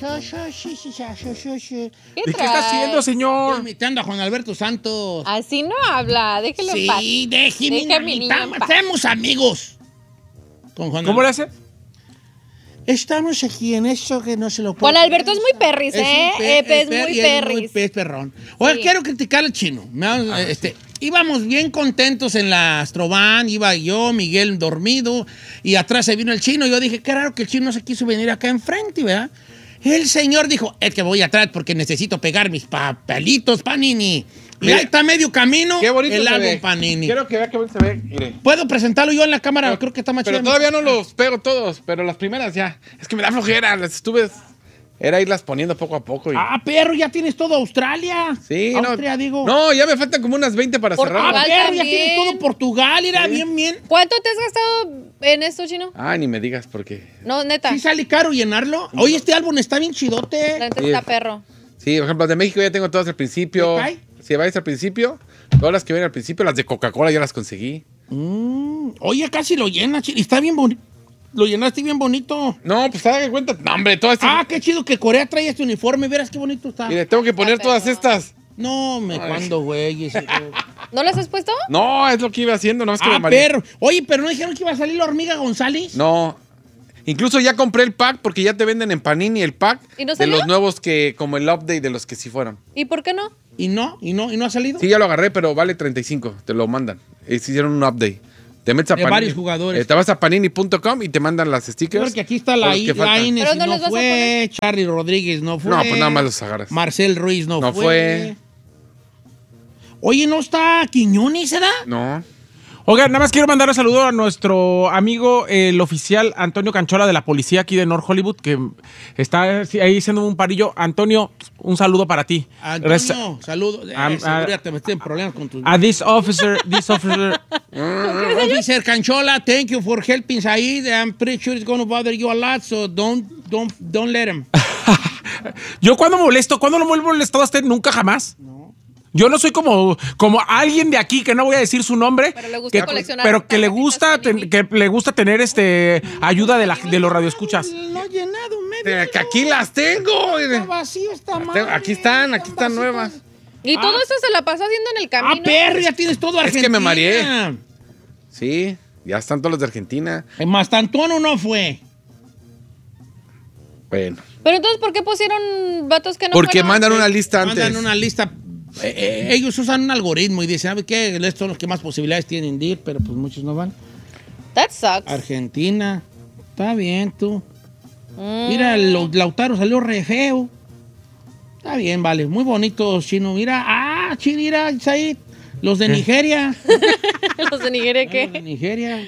¿Y qué está haciendo, señor? Estoy imitando a Juan Alberto Santos. Así no habla, déjelo en paz. Sí, déjeme Deja a mi niño en paz. Somos amigos. Con Juan ¿Cómo le Alberto. hace? Estamos aquí en eso que no se lo puedo. Juan Alberto es muy perris, es muy perris. Es perrón. Oye, Sí. quiero criticar al chino. Íbamos bien contentos en la Astrovan, iba yo, Miguel dormido, y atrás se vino el chino. Yo dije, qué raro que el chino no se quiso venir acá enfrente, ¿verdad? El señor dijo, es que voy atrás porque necesito pegar mis papelitos, Panini. Y Mira, ahí está medio camino Qué bonito el se álbum ve. Panini. Quiero que vea qué bonito se ve. Mire. ¿Puedo presentarlo yo en la cámara? Creo que está más Pero chido. todavía no los pego todos, pero las primeras ya. Es que me da flojera, las estuve... Era irlas poniendo poco a poco. Y... Ah, perro, ya tienes todo Australia. sí, Austria, no. digo. No, ya me faltan como unas 20 para cerrar. Ah, Portugal perro, ya también. tienes todo Portugal, era bien, bien. ¿Cuánto te has gastado en esto, chino? Ay, ni me digas porque... No, neta. ¿Sí sale caro llenarlo? Oye, este álbum está bien La chidote. neta Sí. está perro. Sí, por ejemplo, las de México ya tengo todas al principio. ¿Te cae? Si vais al principio, todas las que vienen al principio, las de Coca-Cola ya las conseguí. Oye, casi lo llenas, y está bien bonito. Lo llenaste bien bonito. No, pues haga cuenta. No, hombre, todas estas... Ah, qué chido que Corea trae este uniforme. Verás qué bonito está. Mire, tengo que poner todas estas. No, cuándo, güey. ¿No las has puesto? No, es lo que iba haciendo, no es que me mareé. perro. Oye, pero no dijeron que iba a salir la hormiga González. No. Incluso ya compré el pack porque ya te venden en Panini el pack ¿Y no de salió? los nuevos que, como el update de los que sí fueron. ¿Y por qué no? ¿Y no ha salido? Sí, ya lo agarré, pero vale 35. Te lo mandan. Se hicieron un update. Te metes a De varios jugadores. Te vas a panini.com y te mandan las stickers. Porque aquí está la Los que faltan. Inés, ¿Pero no no les vas a fue. poner? Charlie Rodríguez no fue. No, pues nada más los agarras. Marcel Ruiz no No fue. fue. Oye, ¿no está Quiñones, ¿verdad? No. Oiga, nada más quiero mandar un saludo a nuestro amigo, el oficial Antonio Canchola de la policía aquí de North Hollywood, que está ahí haciendo un parillo. Antonio, un saludo para ti. Antonio, saludos. a- Te metí en problemas con tus... A this officer, Officer Canchola, thank you for helping Said. I'm pretty sure it's going to bother you a lot, so don't let him. Yo cuando no me he molestado a usted nunca jamás. Yo no soy como alguien de aquí que no voy a decir su nombre, Pero le gusta coleccionar pero que le tarjetitas gusta Panini. que le gusta tener ayuda de los radioescuchas. No he llenado medio. Que aquí las tengo. Está vacío, está mal. Aquí están nuevas. Y todo esto se la pasó haciendo en el camino. Ah, perro, ya tienes todo Es Argentina. que me mareé. Sí, ya están todos los de Argentina. Mastantuono no fue. Bueno. Pero entonces, ¿por qué pusieron vatos que no Porque fueron? mandan una lista antes. Mandan una lista. Ellos usan un algoritmo y dicen, ¿sabe qué? Estos son los que más posibilidades tienen de ir, pero pues muchos no van. That sucks. Argentina. Está bien, tú. Mira, Lautaro salió re feo. Está bien, vale. Muy bonito, Chino. Mira, Chino, mira, Said. Los de Nigeria. ¿Los de Nigeria Los de qué? Nigeria.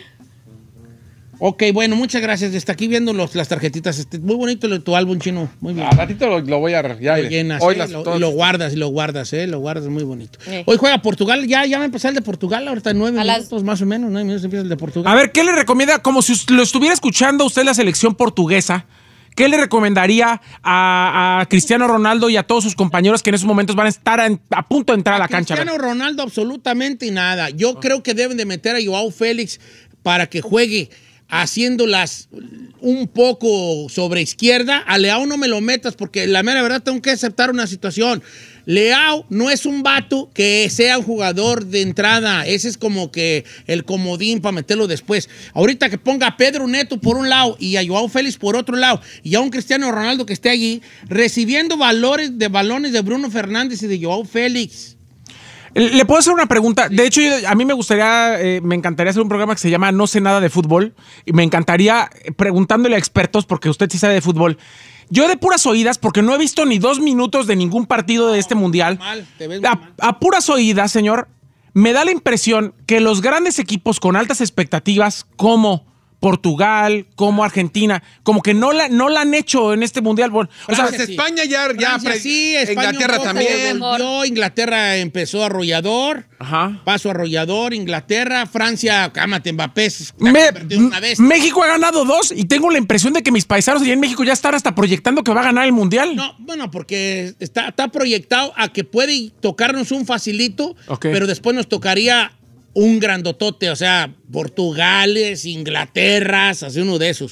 Ok, bueno, muchas gracias. Está aquí viendo las tarjetitas. Muy bonito tu álbum, Chino. Muy bien. A ratito lo voy a... Ya, Lo llenas, hoy y lo guardas, lo guardas, muy bonito. Sí. Hoy juega Portugal, ya va a empezar el de Portugal, ahorita en 9 A las- minutos más o menos, 9 minutos empieza el de Portugal. A ver, ¿qué le recomienda? Como si lo estuviera escuchando usted la selección portuguesa, ¿qué le recomendaría a Cristiano Ronaldo y a todos sus compañeros que en esos momentos van a estar a punto de entrar a la cancha? Cristiano Ronaldo absolutamente nada. Yo creo que deben de meter a Joao Félix para que juegue haciéndolas un poco sobre izquierda. A Leao no me lo metas porque la mera verdad tengo que aceptar una situación. Leao no es un vato que sea un jugador de entrada. Ese es como que el comodín para meterlo después. Ahorita que ponga a Pedro Neto por un lado y a Joao Félix por otro lado y a un Cristiano Ronaldo que esté allí recibiendo balones de Bruno Fernández y de Joao Félix. Le puedo hacer una pregunta. De hecho, a mí me encantaría hacer un programa que se llama No sé nada de fútbol. Y me encantaría preguntándole a expertos, porque usted sí sabe de fútbol. Yo de puras oídas, porque no he visto ni 2 minutos de ningún partido de este mundial. Te ves muy mal. A puras oídas, señor, me da la impresión que los grandes equipos con altas expectativas, como Portugal, como Argentina, como que no la han hecho en este mundial. Bueno, o sea, Francia sí. España ya Francia sí, España Inglaterra un poco también. volvió, Inglaterra empezó arrollador. Ajá. Paso arrollador, Inglaterra, Francia, cámate, Mbappé. Se convirtió en una bestia. México ha ganado 2 y tengo la impresión de que mis paisanos allá en México ya están hasta proyectando que va a ganar el mundial. No, bueno, porque está proyectado a que puede tocarnos un facilito, Ok. pero después nos tocaría un grandotote, o sea, Portugales, Inglaterras, así uno de esos.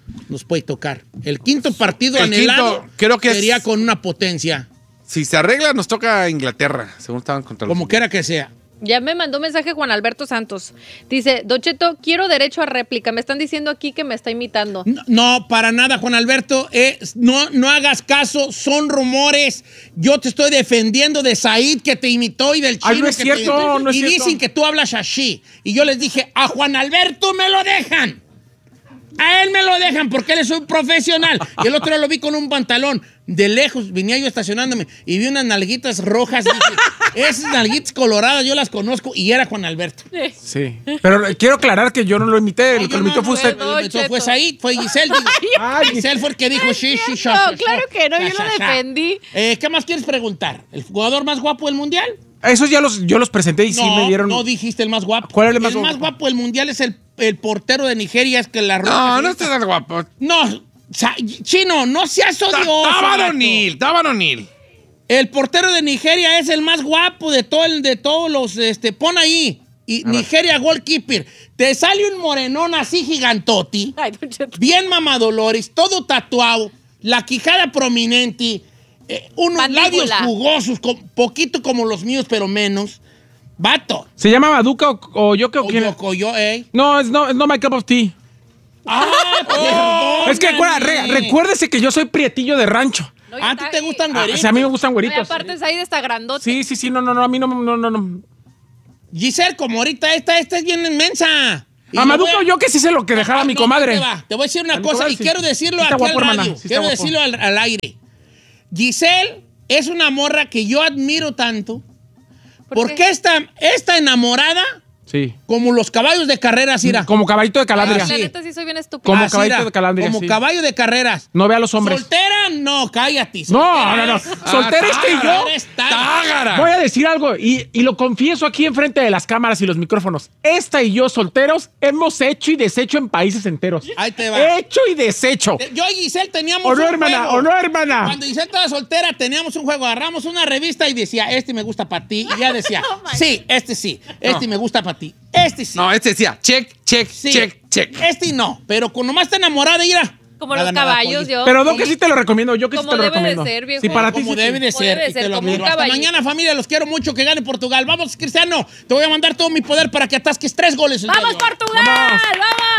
nos puede tocar. El quinto partido El anhelado quinto, creo que sería es- con una potencia, Si se arregla, nos toca Inglaterra, según estaban contra los... como quiera que sea. Ya me mandó un mensaje Juan Alberto Santos. Dice, Don Cheto, quiero derecho a réplica. Me están diciendo aquí que me está imitando. No, para nada, Juan Alberto. No hagas caso, son rumores. Yo te estoy defendiendo de Said que te imitó y del chino Ay, no es que cierto, te imitó. no es y cierto. dicen que tú hablas así. Y yo les dije, a Juan Alberto me lo dejan. A él me lo dejan porque él es un profesional. Y el otro día lo vi con un pantalón. De lejos, venía yo estacionándome y vi unas nalguitas rojas. Dije, esas nalguitas coloradas yo las conozco y era Juan Alberto. Sí. Pero quiero aclarar que yo no lo imité. El que Yo lo imitó no, fue usted. el que imitó fue Said, fue Giselle. digo. Ay, Giselle fue el que dijo sí, sí, sí. No, claro que no, yo lo defendí. ¿Qué más quieres preguntar? ¿El jugador más guapo del mundial? Esos yo los presenté y sí me dieron. No dijiste el más guapo. ¿Cuál es el más El más guapo del mundial es el portero de Nigeria, es que la No, no estás tan guapo. No, Chino, no seas odioso. Taban O'Neill. El portero de Nigeria es el más guapo de todos los, pon ahí. Y Nigeria goalkeeper. Te sale un morenón así gigantoti, Ay, Don Cheto. bien mamadolores, todo tatuado, la quijada prominente, unos Mandíbula. labios jugosos, poquito como los míos, pero menos. Vato. ¿Se llama Maduka o yo creo que... Coyo, No, es no my cup of tea. ¡Ah, Es que recuérdese que yo soy prietillo de rancho. No, y ¿A ti está te ahí. gustan O güeritos? sea, a mí me gustan No, y güeritos. aparte Said está grandote. Sí, no, a mí no. Giselle, como ahorita esta es bien inmensa. Y A le Maduka voy a- yo que sí sé lo que dejaba mi No, comadre. Te voy a decir una A mi cosa comadre, y sí. quiero decirlo Sí está aquí guapo, al hermana, radio. sí está Quiero guapo. decirlo al aire. Giselle es una morra que yo admiro tanto porque qué? está enamorada Sí. como los caballos de carreras, Ira. Como caballito de Ay, Calandria. la sí. neta sí soy bien estúpida. Como Así, caballito Ira, de Calandria, Como sí. caballo de carreras. No ve a los hombres. ¿Soltera? No, cállate. No. Soltera es que yo... Soltera es Tágara. Voy a decir algo y lo confieso aquí enfrente de las cámaras y los micrófonos. Esta y yo, solteros, hemos hecho y deshecho en países enteros. Ahí te va. Hecho y deshecho. Yo y Giselle teníamos ¿O no, un hermana? juego. ¿O no, hermana? Cuando Giselle estaba soltera, teníamos un juego. Agarramos una revista y decía, me gusta para ti. Y ella decía, sí, sí. Me gusta para ti. Sí. No, este decía, check. Sí. No. Pero con nomás está enamorada, Ira. Como los caballos, yo. Pero no, que sí te lo recomiendo. Yo que sí Como te lo debe de recomiendo. ser, viejo. Sí, para ti Como sí. debe de Como ser. debe y ser, te lo como un admiro. Hasta caballito. mañana, familia. Los quiero mucho. Que gane Portugal. Vamos, Cristiano. Te voy a mandar todo mi poder para que atasques 3 goles. el día ¡Vamos, de hoy. Portugal! ¡Vamos!